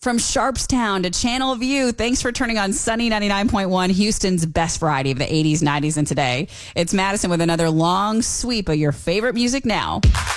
From Sharpstown to Channel View, thanks for turning on Sunny 99.1, Houston's best variety of the 80s, 90s, and today. It's Madison with another long sweep of your favorite music now.